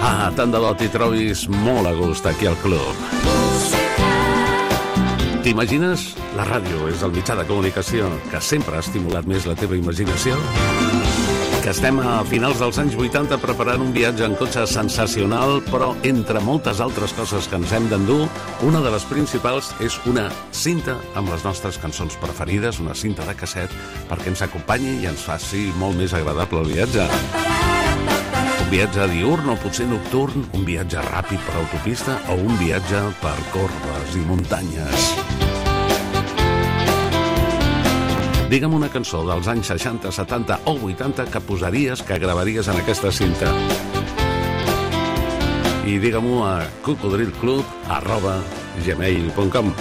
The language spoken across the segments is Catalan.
Tant de bo t'hi trobis molt a gust aquí al club. T'imagines? La ràdio és el mitjà de comunicació que sempre ha estimulat més la teva imaginació. Que estem a finals dels anys 80 preparant un viatge en cotxe sensacional, però entre moltes altres coses que ens hem d'endur, una de les principals és una cinta amb les nostres cançons preferides, una cinta de casset, perquè ens acompanyi i ens faci molt més agradable el viatge. Un viatge diürn o potser nocturn, un viatge ràpid per autopista o un viatge per corbes i muntanyes. Digue'm una cançó dels anys 60, 70 o 80 que posaries, que gravaries en aquesta cinta. I digue-m'ho a cocodrilclub@gmail.com.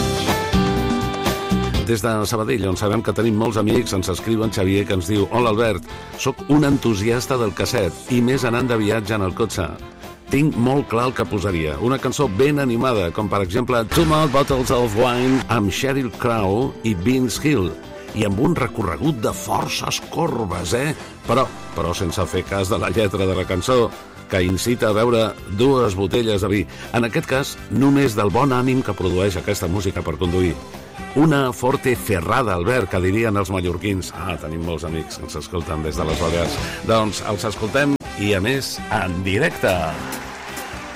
Des de Sabadell, on sabem que tenim molts amics, ens escriu en Xavier, que ens diu: Hola Albert, sóc un entusiasta del casset i més anant de viatge en el cotxe. Tinc molt clar el que posaria. Una cançó ben animada, com per exemple Two More Bottles of Wine amb Sheryl Crow i Vince Hill, i amb un recorregut de forces corbes, Però sense fer cas de la lletra de la cançó, que incita a beure 2 botelles de vi. En aquest cas, només del bon ànim que produeix aquesta música per conduir. Una forte ferrada, Albert, que dirien els mallorquins. Tenim molts amics que ens escolten des de les Balears. Doncs els escoltem i, a més, en directe.